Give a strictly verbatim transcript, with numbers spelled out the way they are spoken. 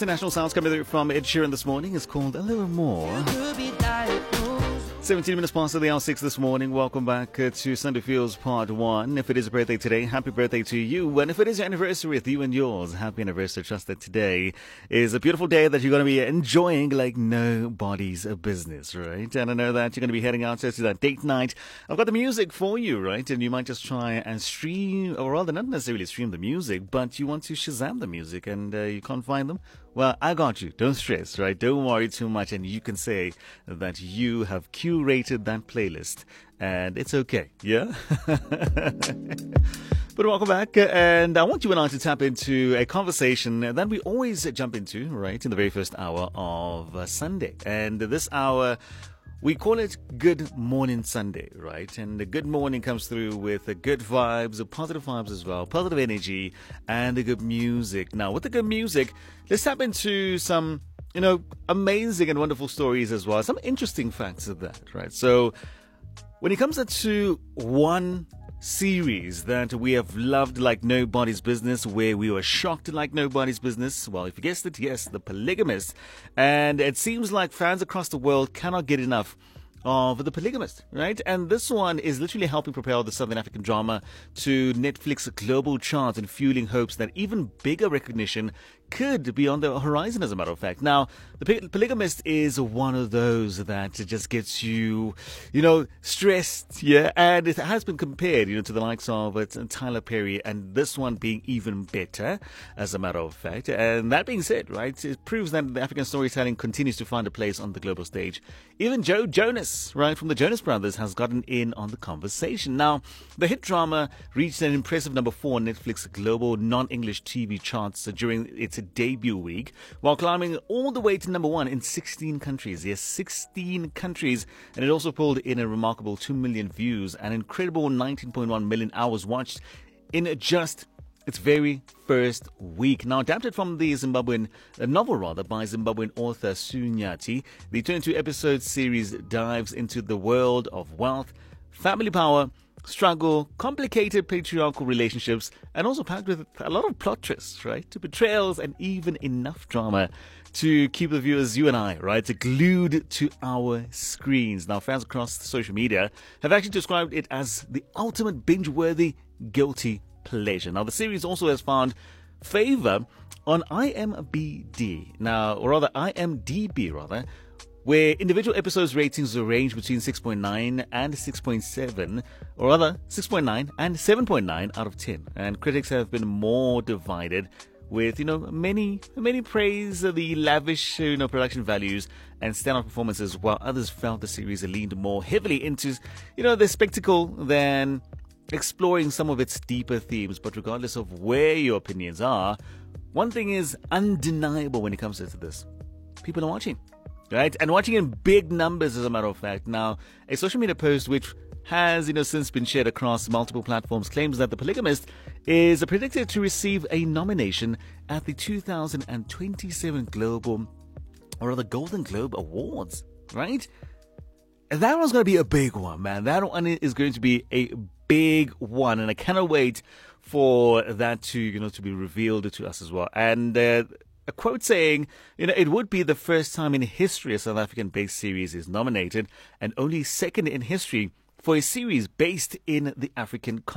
international sounds coming through from Ed Sheeran this morning. It's called A Little More. seventeen minutes past the hour six this morning. Welcome back uh, to Sunday Feels Part one. If it is a birthday today, happy birthday to you. And if it is your anniversary with you and yours, happy anniversary. Trust that today is a beautiful day that you're going to be enjoying like nobody's business, right? And I know that you're going to be heading out to that date night. I've got the music for you, right? And you might just try and stream, or rather not necessarily stream the music, but you want to Shazam the music and uh, you can't find them. Well, I got you. Don't stress, right? Don't worry too much. And you can say that you have curated that playlist. And it's okay. Yeah? But welcome back. And I want you and I to tap into a conversation that we always jump into, right? In the very first hour of uh, Sunday. And this hour, we call it Good Morning Sunday, right? And the good morning comes through with the good vibes, the positive vibes as well, positive energy, and the good music. Now, with the good music, let's tap into some, you know, amazing and wonderful stories as well. Some interesting facts of that, right? So, when it comes to one series that we have loved like nobody's business, where we were shocked like nobody's business. Well, if you guessed it, yes, The Polygamist. And it seems like fans across the world cannot get enough of The Polygamist, right? And this one is literally helping propel the Southern African drama to Netflix global charts and fueling hopes that even bigger recognition could be on the horizon, as a matter of fact. Now, The Polygamist is one of those that just gets you, you know, stressed, yeah? And it has been compared, you know, to the likes of uh, Tyler Perry, and this one being even better, as a matter of fact. And that being said, right, it proves that the African storytelling continues to find a place on the global stage. Even Joe Jonas, right, from the Jonas Brothers, has gotten in on the conversation. Now, the hit drama reached an impressive number four on Netflix global non-English T V charts during its debut week, while climbing all the way to number one in sixteen countries. Yes, sixteen countries. And it also pulled in a remarkable two million views and incredible nineteen point one million hours watched in just its very first week. Now, adapted from the Zimbabwean uh, novel, rather, by Zimbabwean author Sunyati, the twenty-two episode series dives into the world of wealth, family power, struggle, complicated patriarchal relationships, and also packed with a lot of plot twists, right? To betrayals and even enough drama to keep the viewers, you and I, right, glued to our screens. Now, fans across social media have actually described it as the ultimate binge-worthy guilty pleasure. Now, the series also has found favor on I M D B, now, or rather I M D B, rather, where individual episodes ratings range between six point nine and six point seven, or rather six point nine and seven point nine out of ten. And critics have been more divided, with, you know, many, many praise the lavish, you know, production values and standout performances, while others felt the series leaned more heavily into, you know, the spectacle than exploring some of its deeper themes. But regardless of where your opinions are, one thing is undeniable when it comes to this: people are watching. Right? And watching in big numbers, as a matter of fact. Now, a social media post which has, you know, since been shared across multiple platforms claims that The Polygamist is predicted to receive a nomination at the two thousand twenty-seven Global, or rather Golden Globe Awards, right? And that one's going to be a big one, man. That one is going to be a big one, and I cannot wait for that to, you know, to be revealed to us as well. And uh, a quote saying, you know, it would be the first time in history a South African-based series is nominated, and only second in history for a series based in the African continent.